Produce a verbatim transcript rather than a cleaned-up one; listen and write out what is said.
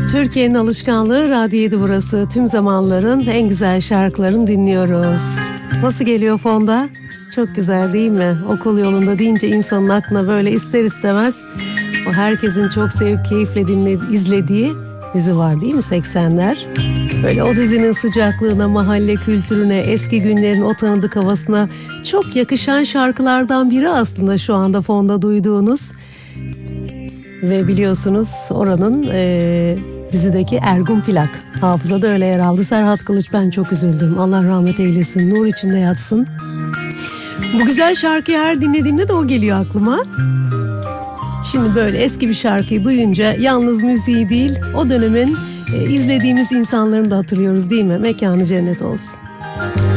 Türkiye'nin alışkanlığı Radyo yedi burası. Tüm zamanların en güzel şarkılarını dinliyoruz. Nasıl geliyor fonda? Çok güzel değil mi? Okul yolunda deyince insanın aklına böyle ister istemez o herkesin çok sevip keyifle dinlediği, izlediği dizi var değil mi? seksenler. Böyle o dizinin sıcaklığına, mahalle kültürüne, eski günlerin o tanıdık havasına çok yakışan şarkılardan biri aslında şu anda fonda duyduğunuz. Ve biliyorsunuz oranın e, dizideki Ergun Plak. Hafızada öyle yer aldı. Serhat Kılıç, ben çok üzüldüm. Allah rahmet eylesin, nur içinde yatsın. Bu güzel şarkıyı her dinlediğimde de o geliyor aklıma. Şimdi böyle eski bir şarkıyı duyunca yalnız müziği değil, o dönemin e, izlediğimiz insanlarını da hatırlıyoruz değil mi? Mekanı cennet olsun.